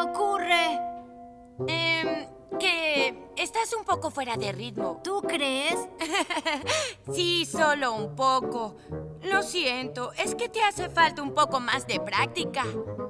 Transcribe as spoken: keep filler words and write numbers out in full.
ocurre? Eh, que estás un poco fuera de ritmo. ¿Tú crees? Sí, solo un poco. Lo siento, es que te hace falta un poco más de práctica.